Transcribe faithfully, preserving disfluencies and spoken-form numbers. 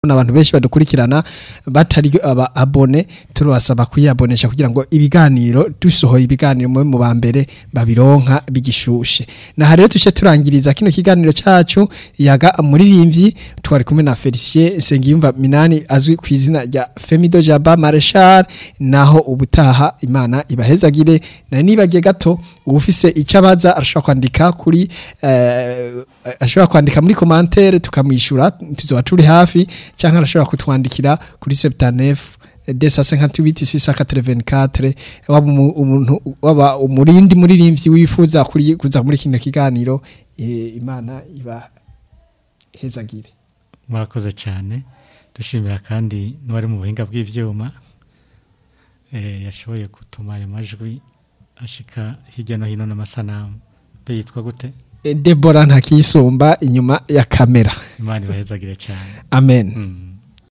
n'abantu benshi badukurikirana batari aba abone turabasaba kuyabonesha kugira ngo ibiganiro dusohoye ibiganiro mu bambere babironka bigishushe na rero tuce turangiriza kino kiganiro cacu yaga muririmbyi twari kumwe na Felicien Sengiyumva Minani azwi ku izina rya Femido Jaba Marshal naho ubutaha Imana ibahezagire na nibagiye gato ufise icabaza arashobora kwandika kuri uh, ashobora kwandika muri commentaire tukamwishura tuzoba turi hafi cyangwa arashobora kutwandikira kuri sept-neuf deux cent cinquante-huit six cent quatre-vingt-quatre waba umuntu waba umurindi muririmbyi wifuza kuri kuza muri kino kiganiro e, Imana iba hezagire. Murakoze cyane dushimira kandi n'uwari mu buhinga bw'ivyuma eh yashoboye gutuma ayo majwi ashika hirya no hino n'amasanamu be yitwa gute Deborah ntakisumba inyuma ya kamera. Imana ibahezagire cyane. Amen. Mm.